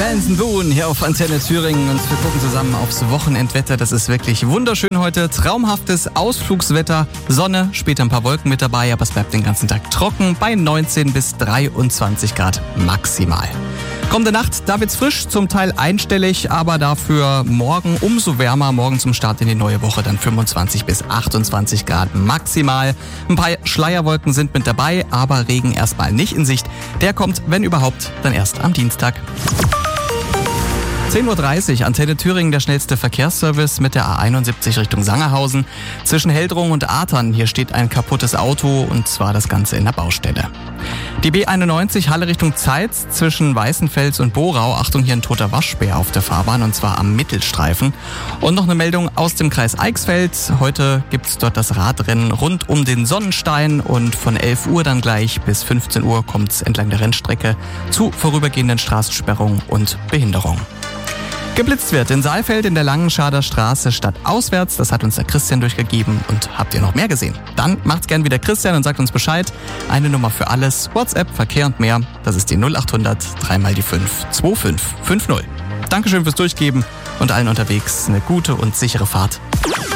Benson Boone hier auf Antenne Thüringen und wir gucken zusammen aufs Wochenendwetter. Das ist wirklich wunderschön heute. Traumhaftes Ausflugswetter, Sonne, später ein paar Wolken mit dabei, aber es bleibt den ganzen Tag trocken bei 19 bis 23 Grad maximal. Kommende Nacht, da wird's frisch, zum Teil einstellig, aber dafür morgen umso wärmer. Morgen zum Start in die neue Woche dann 25 bis 28 Grad maximal. Ein paar Schleierwolken sind mit dabei, aber Regen erstmal nicht in Sicht. Der kommt, wenn überhaupt, dann erst am Dienstag. 10.30 Uhr, Antenne Thüringen, der schnellste Verkehrsservice mit der A71 Richtung Sangerhausen. Zwischen Heldrung und Atern, hier steht ein kaputtes Auto und zwar das Ganze in der Baustelle. Die B91 Halle Richtung Zeitz zwischen Weißenfels und Borau. Achtung, hier ein toter Waschbär auf der Fahrbahn und zwar am Mittelstreifen. Und noch eine Meldung aus dem Kreis Eichsfeld. Heute gibt's dort das Radrennen rund um den Sonnenstein und von 11 Uhr dann gleich bis 15 Uhr kommt's entlang der Rennstrecke zu vorübergehenden Straßensperrungen und Behinderung. Geblitzt wird in Saalfeld in der Langenschader Straße stadtauswärts. Das hat uns der Christian durchgegeben. Und habt ihr noch mehr gesehen? Dann macht's gern wie der Christian und sagt uns Bescheid. Eine Nummer für alles. WhatsApp, Verkehr und mehr. Das ist die 0800 3 mal die 5 2550. Dankeschön fürs Durchgeben und allen unterwegs eine gute und sichere Fahrt.